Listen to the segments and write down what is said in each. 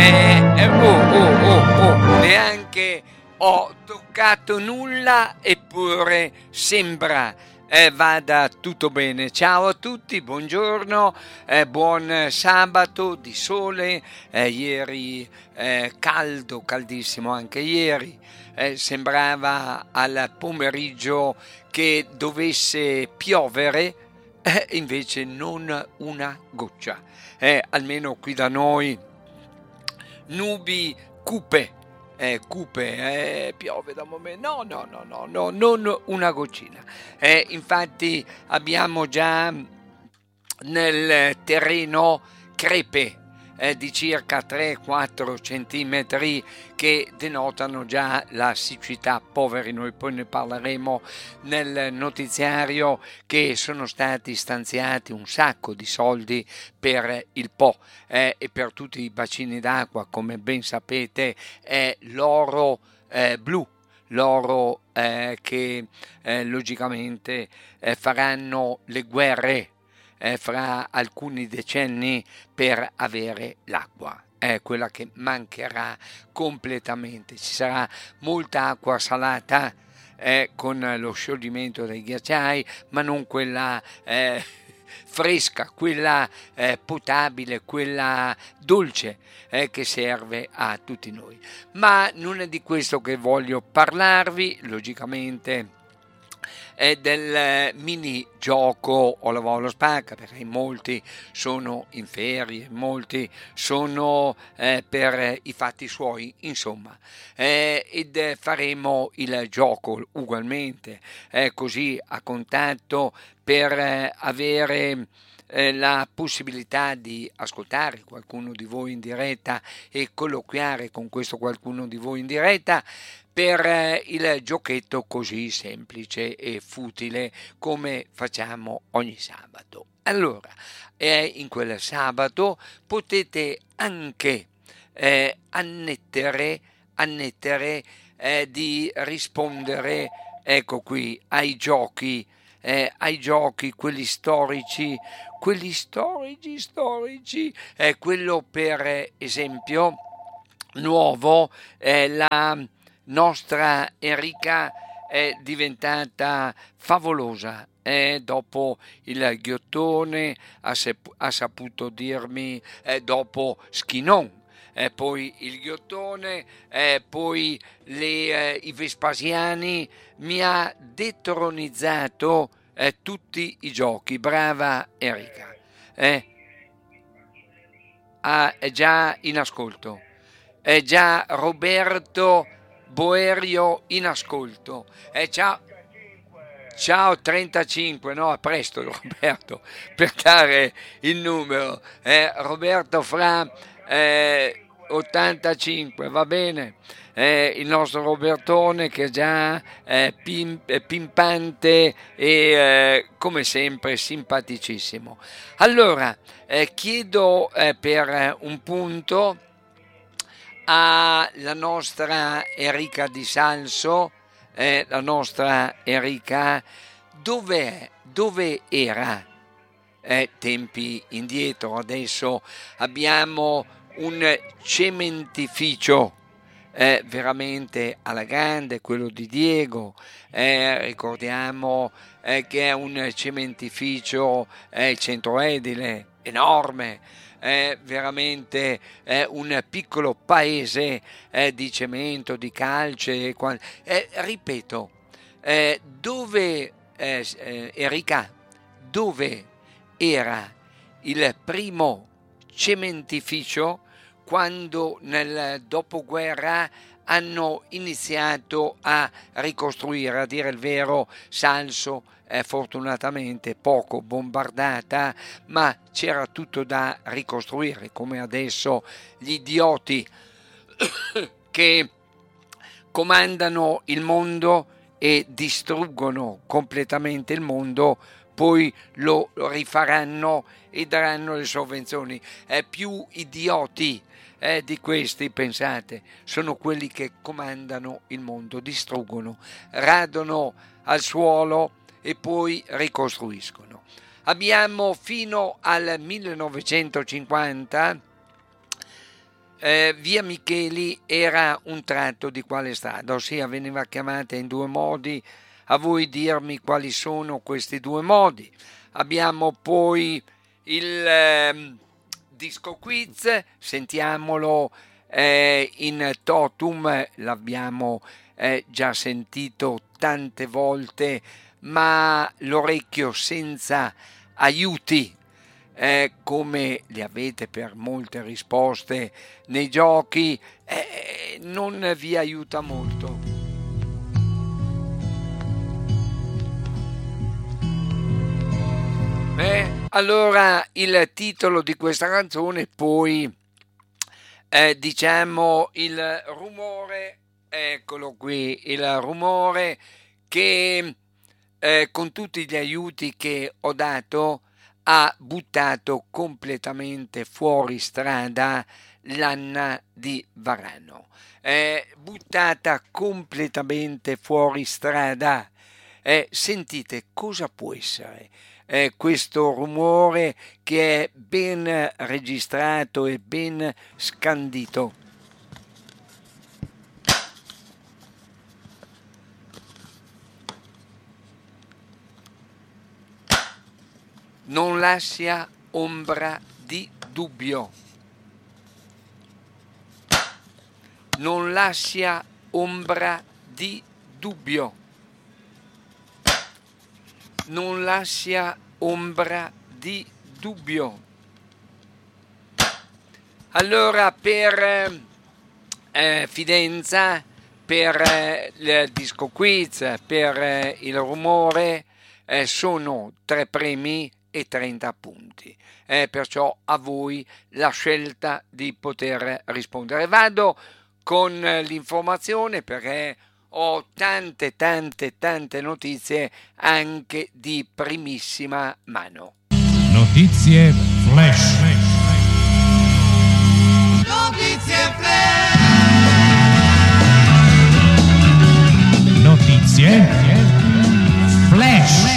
Neanche ho toccato nulla, eppure sembra vada tutto bene. Ciao a tutti, buongiorno, buon sabato di sole. Ieri caldo, caldissimo anche ieri. Sembrava al pomeriggio che dovesse piovere, invece non una goccia. Almeno qui da noi nubi cupe, piove da un momento, no, non una goccina. Infatti abbiamo già nel terreno crepe di circa 3-4 centimetri che denotano già la siccità. Poveri noi, poi ne parleremo nel notiziario, che sono stati stanziati un sacco di soldi per il Po e per tutti i bacini d'acqua. Come ben sapete è l'oro blu, l'oro che logicamente faranno le guerre fra alcuni decenni per avere l'acqua. È quella che mancherà completamente. Ci sarà molta acqua salata con lo scioglimento dei ghiacciai, ma non quella fresca, quella potabile, quella dolce che serve a tutti noi. Ma non è di questo che voglio parlarvi, logicamente è del mini gioco Olavolo Spacca, perché molti sono in ferie, molti sono per i fatti suoi, insomma, ed faremo il gioco ugualmente così a contatto per avere la possibilità di ascoltare qualcuno di voi in diretta e colloquiare con questo qualcuno di voi in diretta, per il giochetto così semplice e futile come facciamo ogni sabato. Allora, in quel sabato potete anche annettere di rispondere, ecco qui, ai giochi, quelli storici, quello per esempio nuovo, la nostra Enrica è diventata favolosa. Dopo il ghiottone ha saputo dirmi, dopo Schinon, poi il ghiottone, poi i Vespasiani, mi ha detronizzato tutti i giochi. Brava Enrica. È già in ascolto. È già Roberto Boerio in ascolto. Ciao 35, no, a presto Roberto per dare il numero. Roberto fra 85, va bene. Il nostro Robertone che è già pimpante e come sempre simpaticissimo. Allora, chiedo per un punto alla nostra Enrica Di Salso, la nostra Enrica, dove era tempi indietro. Adesso abbiamo un cementificio veramente alla grande, quello di Diego, ricordiamo che è un cementificio centro edile enorme, è veramente un piccolo paese di cemento, di calce, ripeto, dove Erika, dove era il primo cementificio quando nel dopoguerra hanno iniziato a ricostruire? A dire il vero, Salso fortunatamente poco bombardata, ma c'era tutto da ricostruire, come adesso gli idioti che comandano il mondo e distruggono completamente il mondo, poi lo rifaranno e daranno le sovvenzioni. Più idioti di questi, pensate, sono quelli che comandano il mondo, distruggono, radono al suolo e poi ricostruiscono. Abbiamo fino al 1950 via Micheli era un tratto di quale strada, ossia veniva chiamata in due modi. A voi dirmi quali sono questi due modi. Abbiamo poi il disco quiz, sentiamolo in totum, l'abbiamo già sentito tante volte, ma l'orecchio senza aiuti, come li avete per molte risposte nei giochi, non vi aiuta molto. Allora il titolo di questa canzone, poi diciamo il rumore, eccolo qui, il rumore che con tutti gli aiuti che ho dato ha buttato completamente fuori strada l'Anna di Varano, buttata completamente fuori strada. Sentite cosa può essere questo rumore che è ben registrato e ben scandito. Non lascia ombra di dubbio. Non lascia ombra di dubbio. Non lascia ombra di dubbio. Allora, per Fidenza, per il disco quiz, per il rumore, sono 3 premi e 30 punti. Perciò a voi la scelta di poter rispondere. Vado con l'informazione perché ho tante notizie anche di primissima mano. Notizie flash. Notizie flash. Notizie flash.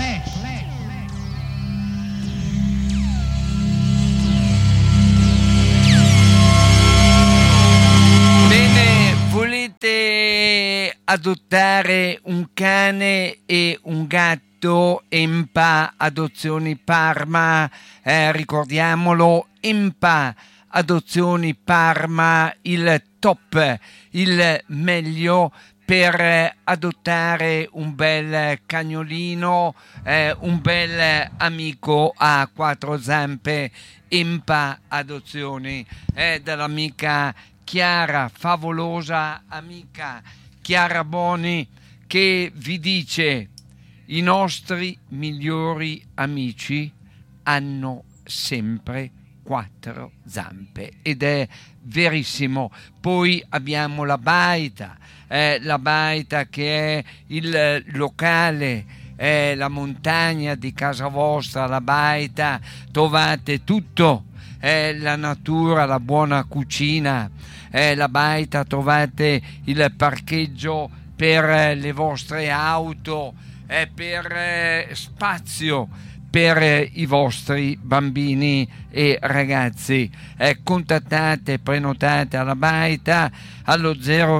Volete adottare un cane e un gatto? EMPA Adozioni Parma, ricordiamolo, EMPA Adozioni Parma, il top, il meglio per adottare un bel cagnolino, un bel amico a 4 zampe. EMPA Adozioni, dall'amica Chiara, favolosa amica Chiara Boni, che vi dice: i nostri migliori amici hanno sempre 4 zampe, ed è verissimo. Poi abbiamo la Baita che è il locale, la montagna di casa vostra. La Baita, trovate tutto, la natura, la buona cucina. La Baita, trovate il parcheggio per le vostre auto, per spazio per i vostri bambini e ragazzi. Contattate, prenotate alla Baita allo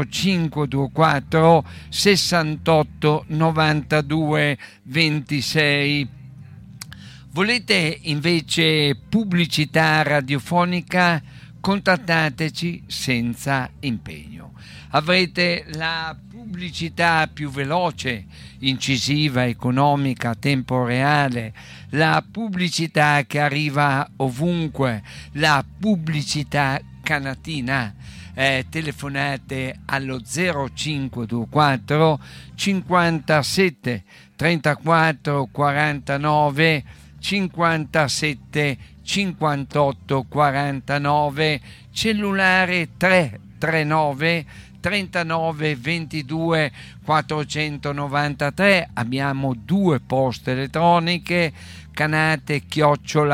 0524 68 92 26. Volete invece pubblicità radiofonica? Contattateci senza impegno. Avrete la pubblicità più veloce, incisiva, economica, a tempo reale, la pubblicità che arriva ovunque, la pubblicità canatina. Telefonate allo 0524 57 34 49 57 58 49, cellulare 339 39 22 493. Abbiamo 2 poste elettroniche: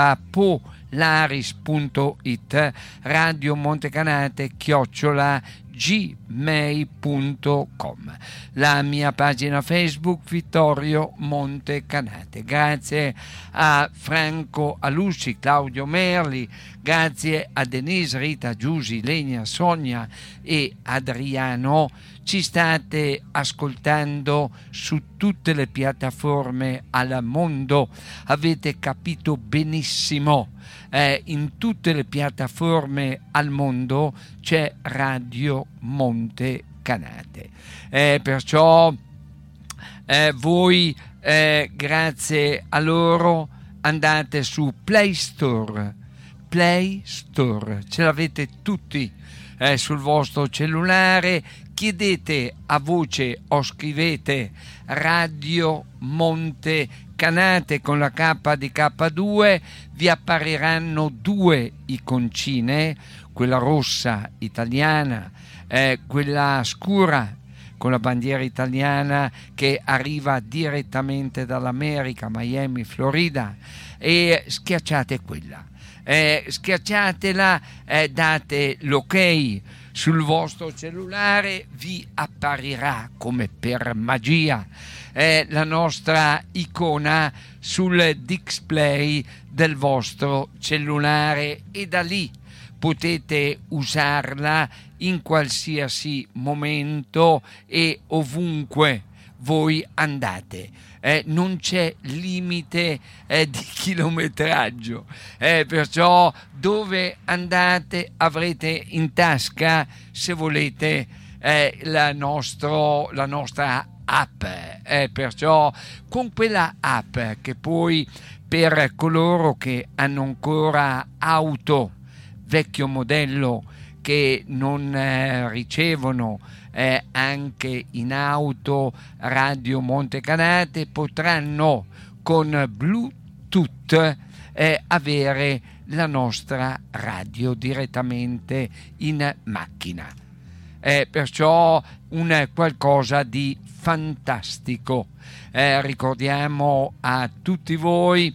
canate@polaris.it, Radio Montecanate gmail.com. La mia pagina Facebook Vittorio Montecanate. Grazie a Franco Alusci, Claudio Merli, grazie a Denise, Rita, Giusy, Lenia, Sonia e Adriano. Ci state ascoltando su tutte le piattaforme al mondo, avete capito benissimo. In tutte le piattaforme al mondo c'è Radio Montecanate, perciò voi grazie a loro andate su Play Store, ce l'avete tutti sul vostro cellulare, chiedete a voce o scrivete Radio Montecanate con la K di K2, vi appariranno due iconcine, quella rossa italiana, quella scura con la bandiera italiana che arriva direttamente dall'America, Miami, Florida, e schiacciate quella. Schiacciatela, date l'ok sul vostro cellulare, vi apparirà come per magia la nostra icona sul display del vostro cellulare, e da lì potete usarla in qualsiasi momento e ovunque voi andate. Non c'è limite di chilometraggio, perciò dove andate avrete in tasca, se volete, la nostra app, perciò con quella app, che poi per coloro che hanno ancora auto vecchio modello, che non ricevono anche in auto Radio Montecanate, potranno con Bluetooth avere la nostra radio direttamente in macchina. Perciò un qualcosa di fantastico. Ricordiamo a tutti voi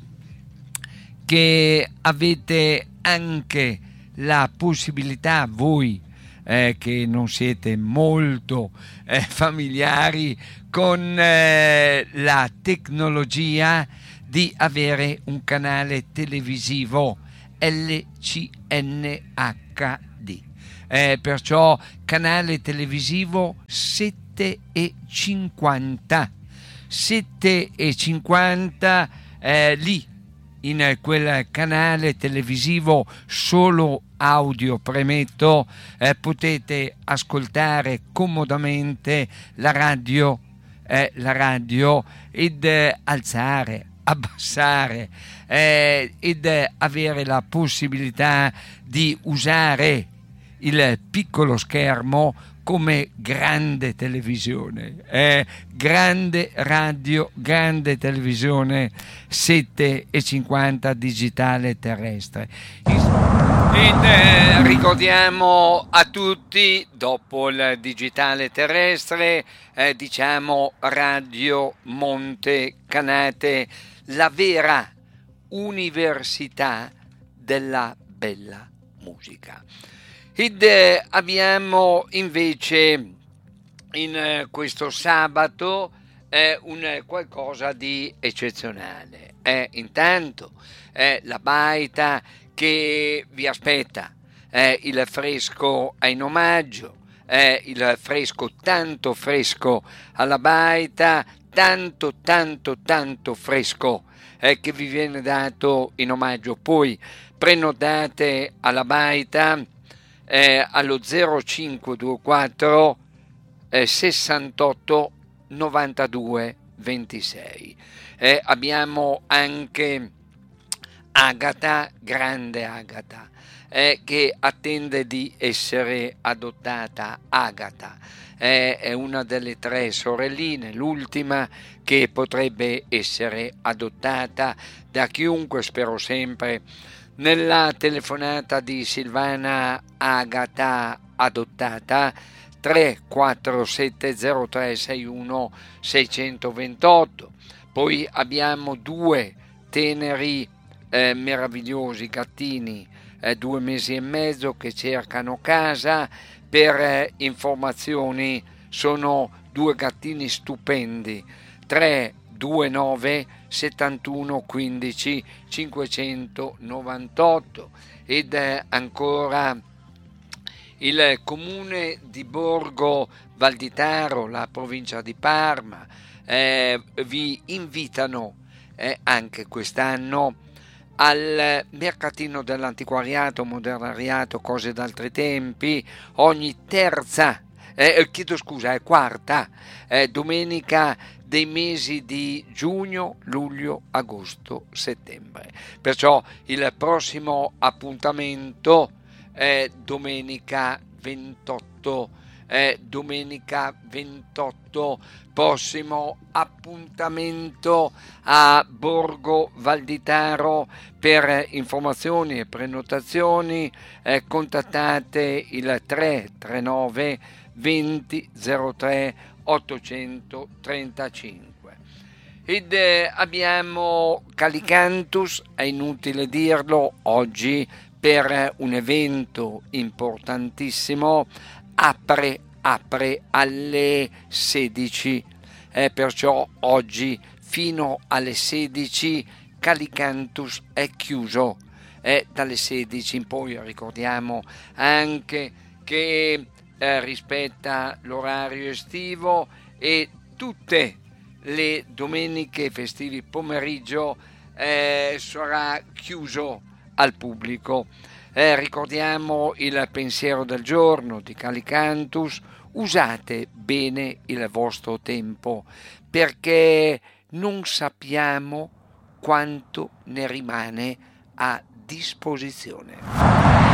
che avete anche la possibilità, voi che non siete molto familiari con la tecnologia, di avere un canale televisivo LCNHD, perciò canale televisivo 7,50 lì in quel canale televisivo solo audio, premetto, potete ascoltare comodamente la radio ed alzare, abbassare ed avere la possibilità di usare il piccolo schermo come grande televisione, grande radio, grande televisione 7,50 digitale terrestre. Ed ricordiamo a tutti, dopo il digitale terrestre, diciamo Radio Montecanate, la vera università della bella musica. Ed abbiamo invece in questo sabato un qualcosa di eccezionale. Intanto la baita che vi aspetta, il fresco in omaggio, il fresco, tanto fresco alla baita, tanto fresco che vi viene dato in omaggio. Poi prenotate alla baita allo 0524 68 92 26. Abbiamo anche Agata, grande Agata, che attende di essere adottata. Agata è una delle tre sorelline, l'ultima che potrebbe essere adottata da chiunque, spero sempre. Nella telefonata di Silvana Agata adottata 3470361 628. Poi abbiamo due teneri meravigliosi gattini 2 mesi e mezzo che cercano casa. Per informazioni sono 2 gattini stupendi, 329 71 15 598. Ed ancora il comune di Borgo Valditaro, la provincia di Parma, vi invitano anche quest'anno al mercatino dell'antiquariato, modernariato, cose d'altri tempi, ogni quarta domenica dei mesi di giugno, luglio, agosto, settembre. Perciò il prossimo appuntamento è domenica 28. Prossimo appuntamento a Borgo Valditaro. Per informazioni e prenotazioni contattate il 339 20 03 835. Ed abbiamo Calicantus, è inutile dirlo, oggi per un evento importantissimo apre alle 16, perciò oggi fino alle 16 Calicantus è chiuso, dalle 16 in poi. Ricordiamo anche che rispetta l'orario estivo e tutte le domeniche festivi pomeriggio sarà chiuso al pubblico. Ricordiamo il pensiero del giorno di Calicantus: usate bene il vostro tempo, perché non sappiamo quanto ne rimane a disposizione.